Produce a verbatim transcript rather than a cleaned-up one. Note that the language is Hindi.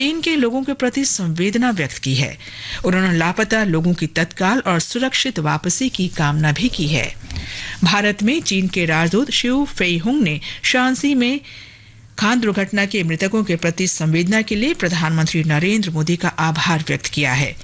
चीन के लोगों के प्रति संवेदना व्यक्त की है। उन्होंने लापता लोगों की तत्काल और सुरक्षित वापसी की कामना भी की है। भारत में चीन के राजदूत शिव फेइहुंग ने शांसी में खान दुर्घटना के मृतकों के प्रति संवेदना के लिए प्रधानमंत्री नरेंद्र मोदी का आभार व्यक्त किया है।